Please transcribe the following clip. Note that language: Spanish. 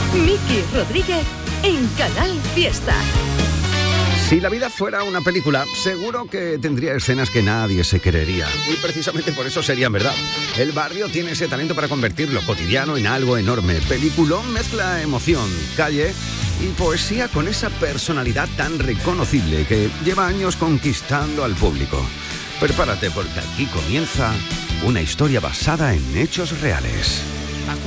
Miki Rodríguez en Canal Fiesta. Si la vida fuera una película, seguro que tendría escenas que nadie se creería. Y precisamente por eso serían verdad. El Barrio tiene ese talento para convertir lo cotidiano en algo enorme. Peliculón mezcla emoción, calle y poesía con esa personalidad tan reconocible que lleva años conquistando al público. Prepárate porque aquí comienza una historia basada en hechos reales.